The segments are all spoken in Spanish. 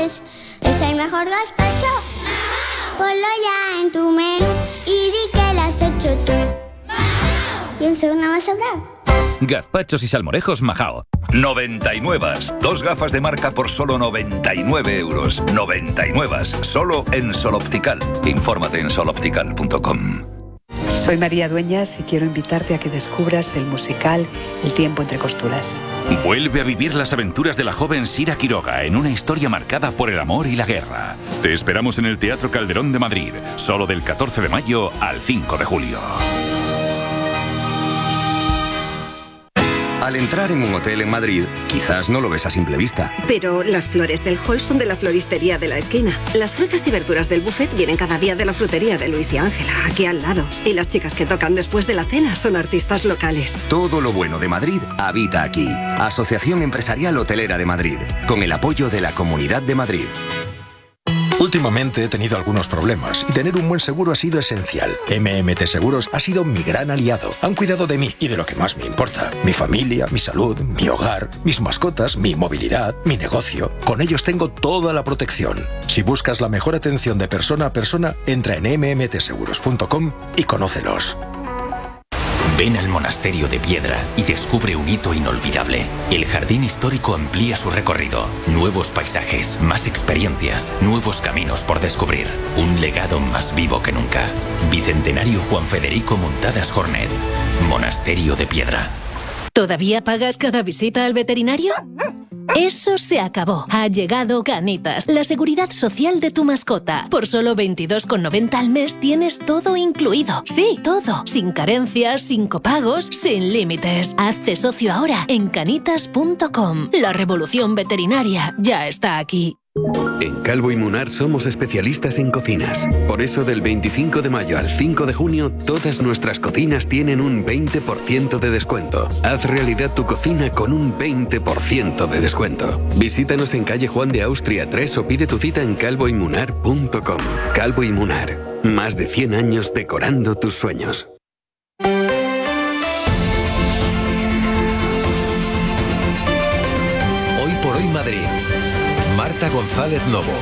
es el mejor gazpacho. Ponlo ya en tu menú y di que lo has hecho tú. Y un segundo más sobrado. Gazpachos y salmorejos Majao. 99. 2 gafas de marca por solo 99 euros. 99. Solo en Sol Optical. Infórmate en soloptical.com. Soy María Dueñas y quiero invitarte a que descubras el musical El tiempo entre costuras. Vuelve a vivir las aventuras de la joven Sira Quiroga en una historia marcada por el amor y la guerra. Te esperamos en el Teatro Calderón de Madrid, solo del 14 de mayo al 5 de julio. Al entrar en un hotel en Madrid, quizás no lo ves a simple vista. Pero las flores del hall son de la floristería de la esquina. Las frutas y verduras del buffet vienen cada día de la frutería de Luis y Ángela, aquí al lado. Y las chicas que tocan después de la cena son artistas locales. Todo lo bueno de Madrid habita aquí. Asociación Empresarial Hotelera de Madrid, con el apoyo de la Comunidad de Madrid. Últimamente he tenido algunos problemas y tener un buen seguro ha sido esencial. MMT Seguros ha sido mi gran aliado. Han cuidado de mí y de lo que más me importa. Mi familia, mi salud, mi hogar, mis mascotas, mi movilidad, mi negocio. Con ellos tengo toda la protección. Si buscas la mejor atención de persona a persona, entra en mmtseguros.com y conócelos. Ven al Monasterio de Piedra y descubre un hito inolvidable. El jardín histórico amplía su recorrido. Nuevos paisajes, más experiencias, nuevos caminos por descubrir. Un legado más vivo que nunca. Bicentenario Juan Federico Muntadas Hornet. Monasterio de Piedra. ¿Todavía pagas cada visita al veterinario? Eso se acabó. Ha llegado Canitas, la seguridad social de tu mascota. Por solo 22,90 al mes tienes todo incluido. Sí, todo. Sin carencias, sin copagos, sin límites. Hazte socio ahora en canitas.com. La revolución veterinaria ya está aquí. En Calvo y Munar somos especialistas en cocinas. Por eso del 25 de mayo al 5 de junio, todas nuestras cocinas tienen un 20% de descuento. Haz realidad tu cocina con un 20% de descuento. Visítanos en calle Juan de Austria 3 o pide tu cita en calvoymunar.com. Calvo y Munar, más de 100 años decorando tus sueños. Hoy por hoy Madrid. Marta González Novo.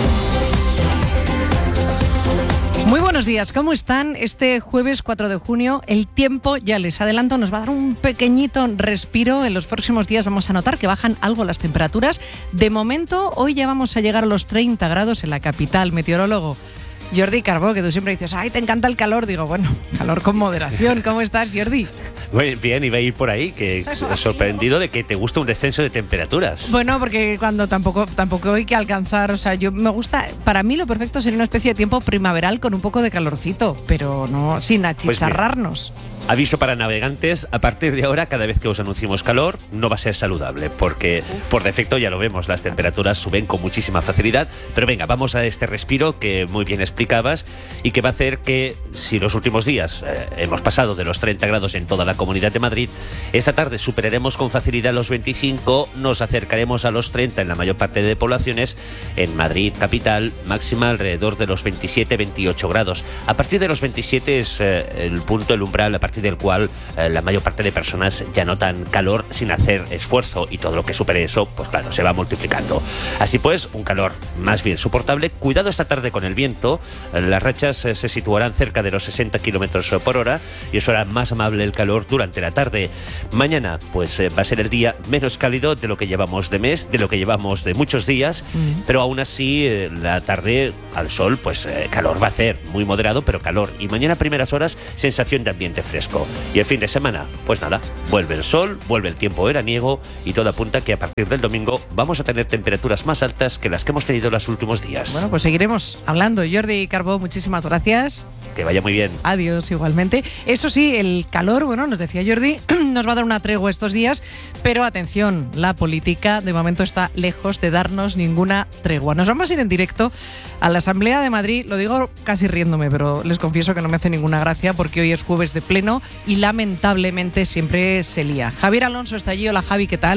Muy buenos días, ¿cómo están? Este jueves 4 de junio el tiempo, ya les adelanto, nos va a dar un pequeñito respiro. En los próximos días vamos a notar que bajan algo las temperaturas. De momento, hoy ya vamos a llegar a los 30 grados en la capital. Meteorólogo Jordi Carbó, que tú siempre dices, ¡ay, te encanta el calor! Digo, bueno, calor con moderación. ¿Cómo estás, Jordi? Muy bien, iba a ir por ahí, que sorprendido de que te gusta un descenso de temperaturas. Bueno, porque cuando tampoco hay que alcanzar, o sea, yo me gusta, para mí lo perfecto sería una especie de tiempo primaveral con un poco de calorcito, pero no sin achicharrarnos. Pues aviso para navegantes, a partir de ahora, cada vez que os anunciemos calor, no va a ser saludable, porque por defecto ya lo vemos, las temperaturas suben con muchísima facilidad. Pero venga, vamos a este respiro que muy bien explicabas y que va a hacer que, si los últimos días hemos pasado de los 30 grados en toda la Comunidad de Madrid, esta tarde superaremos con facilidad los 25, nos acercaremos a los 30 en la mayor parte de poblaciones. En Madrid capital, máxima alrededor de los 27-28 grados. A partir de los 27 es el punto, el umbral, a partir del cual la mayor parte de personas ya notan calor sin hacer esfuerzo, y todo lo que supere eso, pues claro, se va multiplicando. Así pues, un calor más bien soportable. Cuidado esta tarde con el viento, las rachas se situarán cerca de los 60 kilómetros por hora y eso hará más amable el calor durante la tarde. Mañana, pues va a ser el día menos cálido de lo que llevamos de mes, de lo que llevamos de muchos días, pero aún así la tarde al sol, pues calor va a hacer, muy moderado, pero calor. Y mañana primeras horas, sensación de ambiente fresco. Y el fin de semana, pues nada, vuelve el sol, vuelve el tiempo veraniego y todo apunta que a partir del domingo vamos a tener temperaturas más altas que las que hemos tenido los últimos días. Bueno, pues seguiremos hablando. Jordi Carbó, muchísimas gracias. Que vaya muy bien. Adiós, igualmente. Eso sí, el calor, bueno, nos decía Jordi, nos va a dar una tregua estos días, pero atención, la política de momento está lejos de darnos ninguna tregua. Nos vamos a ir en directo a la Asamblea de Madrid, lo digo casi riéndome, pero les confieso que no me hace ninguna gracia porque hoy es jueves de pleno y lamentablemente siempre se lía. Javier Alonso está allí. Hola, Javi, ¿qué tal?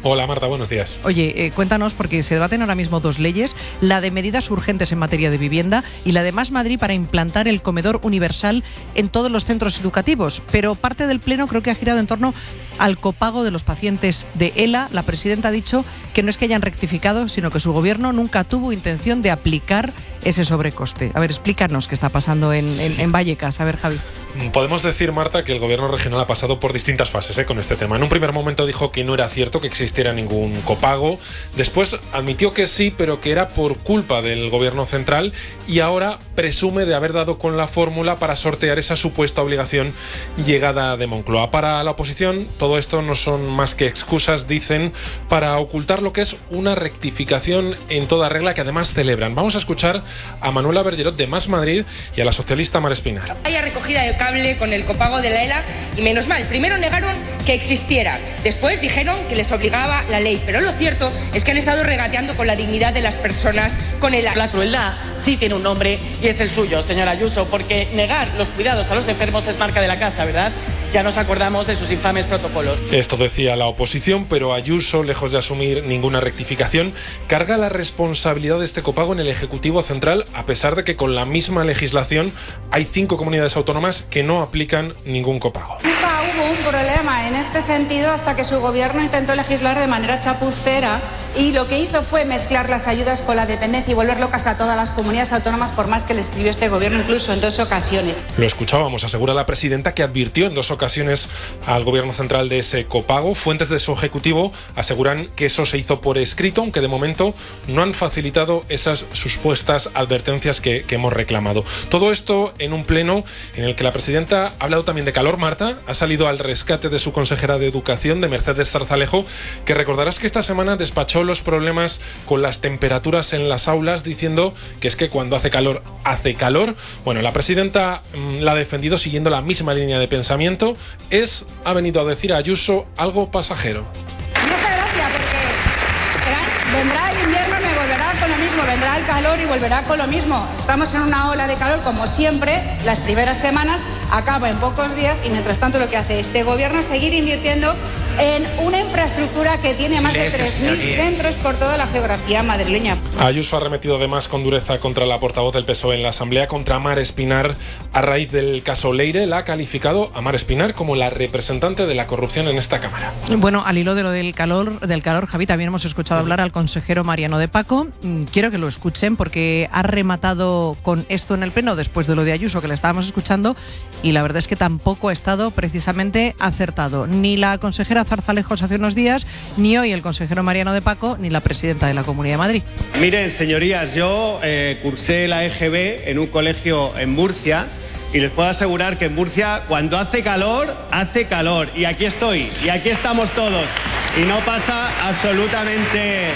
Hola Marta, buenos días. Oye, cuéntanos, porque se debaten ahora mismo dos leyes, la de medidas urgentes en materia de vivienda y la de Más Madrid para implantar el comedor universal en todos los centros educativos. Pero parte del Pleno creo que ha girado en torno al copago de los pacientes de ELA. La presidenta ha dicho que no es que hayan rectificado, sino que su gobierno nunca tuvo intención de aplicar ese sobrecoste. A ver, explícanos qué está pasando en Vallecas. A ver, Javi. Podemos decir, Marta, que el gobierno regional ha pasado por distintas fases con este tema. En un primer momento dijo que no era cierto que existiera ningún copago. Después admitió que sí, pero que era por culpa del gobierno central, y ahora presume de haber dado con la fórmula para sortear esa supuesta obligación llegada de Moncloa. Para la oposición, todo esto no son más que excusas, dicen, para ocultar lo que es una rectificación en toda regla que además celebran. Vamos a escuchar a Manuela Bergerot de Más Madrid y a la socialista Mar Espinar. Haya recogida de cable con el copago de la ELA, y menos mal. Primero negaron que existiera, después dijeron que les obligaba la ley, pero lo cierto es que han estado regateando con la dignidad de las personas con el... La crueldad sí tiene un nombre y es el suyo, señora Ayuso, porque negar los cuidados a los enfermos es marca de la casa, ¿verdad? Ya nos acordamos de sus infames protocolos. Esto decía la oposición, pero Ayuso, lejos de asumir ninguna rectificación, carga la responsabilidad de este copago en el Ejecutivo Central, a pesar de que con la misma legislación hay 5 comunidades autónomas que no aplican ningún copago. Nunca hubo un problema en este sentido hasta que su gobierno intentó legislar de manera chapucera, y lo que hizo fue mezclar las ayudas con la dependencia y volver locas a todas las comunidades autónomas, por más que le escribió este gobierno incluso en 2 ocasiones. Lo escuchábamos, asegura la presidenta que advirtió en 2 ocasiones al gobierno central de ese copago. Fuentes de su ejecutivo aseguran que eso se hizo por escrito, aunque de momento no han facilitado esas supuestas advertencias que hemos reclamado. Todo esto en un pleno en el que la presidenta ha hablado también de calor. Marta ha salido al rescate de su consejera de Educación, de Mercedes Zarzalejo, que recordarás que esta semana despachó los problemas con las temperaturas en las aulas, diciendo que es que cuando hace calor, hace calor. Bueno, la presidenta la ha defendido siguiendo la misma línea de pensamiento. Ha venido a decir a Ayuso algo pasajero. Muchas gracias, porque vendrá el invierno y me volverá con lo mismo, vendrá el calor y volverá con lo mismo. Estamos en una ola de calor, como siempre, las primeras semanas, acaba en pocos días, y mientras tanto lo que hace este gobierno es seguir invirtiendo en una infraestructura que tiene más de 3.000 centros por toda la geografía madrileña. Ayuso ha arremetido además con dureza contra la portavoz del PSOE en la Asamblea, contra Mar Espinar, a raíz del caso Leire. La ha calificado a Mar Espinar como la representante de la corrupción en esta Cámara. Bueno, al hilo de lo del calor, Javi, también hemos escuchado hablar al consejero Mariano de Paco. Quiero que lo escuchen, porque ha rematado con esto en el Pleno después de lo de Ayuso, que le estábamos escuchando, y la verdad es que tampoco ha estado precisamente acertado. Ni la consejera Zarzalejos hace unos días, ni hoy el consejero Mariano de Paco, ni la presidenta de la Comunidad de Madrid. Miren, señorías, yo cursé la EGB en un colegio en Murcia, y les puedo asegurar que en Murcia, cuando hace calor, y aquí estoy, y aquí estamos todos, y no pasa absolutamente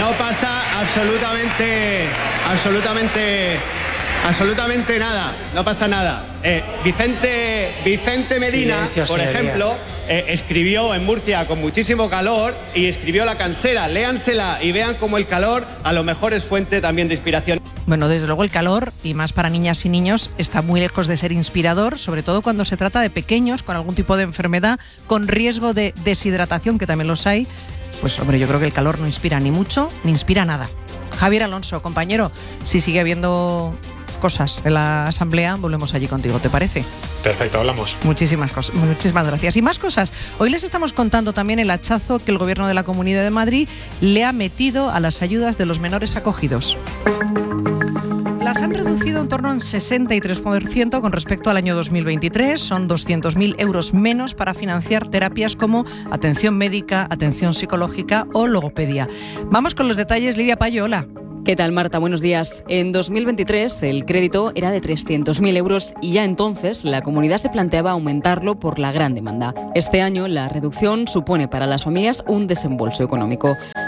nada, no pasa nada. Vicente Medina, por ejemplo, escribió en Murcia con muchísimo calor, y escribió La Cansera. Léansela y vean cómo el calor a lo mejor es fuente también de inspiración. Bueno, desde luego el calor, y más para niñas y niños, está muy lejos de ser inspirador, sobre todo cuando se trata de pequeños con algún tipo de enfermedad, con riesgo de deshidratación, que también los hay. Pues hombre, yo creo que el calor no inspira ni mucho, ni inspira nada. Javier Alonso, compañero, si sigue habiendo cosas en la Asamblea, volvemos allí contigo, ¿te parece? Perfecto, hablamos. Muchísimas gracias. Y más cosas. Hoy les estamos contando también el hachazo que el Gobierno de la Comunidad de Madrid le ha metido a las ayudas de los menores acogidos. Las han reducido en torno a un 63% con respecto al año 2023. Son 200.000 euros menos para financiar terapias como atención médica, atención psicológica o logopedia. Vamos con los detalles. Lidia Payo, hola. ¿Qué tal, Marta? Buenos días. En 2023 el crédito era de 300.000 euros y ya entonces la comunidad se planteaba aumentarlo por la gran demanda. Este año la reducción supone para las familias un desembolso económico.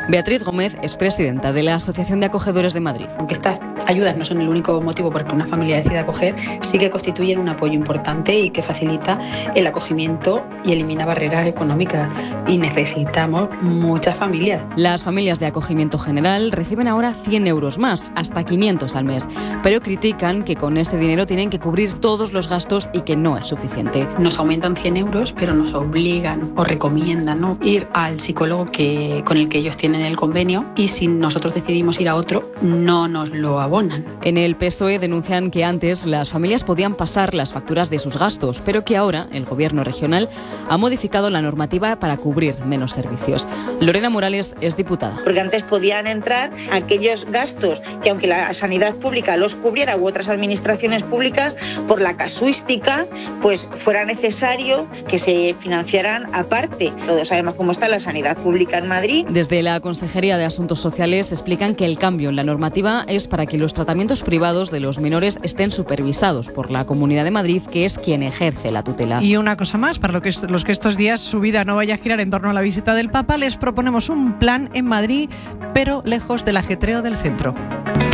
Beatriz Gómez es presidenta de la Asociación de Acogedores de Madrid. Aunque estas ayudas no son el único motivo por el que una familia decide acoger, sí que constituyen un apoyo importante y que facilita el acogimiento y elimina barreras económicas. Y necesitamos muchas familias. Las familias de acogimiento general reciben ahora 100 euros más, hasta 500 al mes, pero critican que con este dinero tienen que cubrir todos los gastos y que no es suficiente. Nos aumentan 100 euros, pero nos obligan o recomiendan, ¿no?, ir al psicólogo con el que ellos tienen el convenio, y si nosotros decidimos ir a otro, no nos lo abonan. En el PSOE denuncian que antes las familias podían pasar las facturas de sus gastos, pero que ahora el Gobierno regional ha modificado la normativa para cubrir menos servicios. Lorena Morales es diputada. Porque antes podían entrar aquellos gastos que, aunque la sanidad pública los cubriera u otras administraciones públicas, por la casuística, pues fuera necesario que se financiaran aparte. Todos sabemos cómo está la sanidad pública en Madrid. Desde la Consejería de Asuntos Sociales explican que el cambio en la normativa es para que los tratamientos privados de los menores estén supervisados por la Comunidad de Madrid, que es quien ejerce la tutela. Y una cosa más, para los que estos días su vida no vaya a girar en torno a la visita del Papa, les proponemos un plan en Madrid, pero lejos del ajetreo del centro.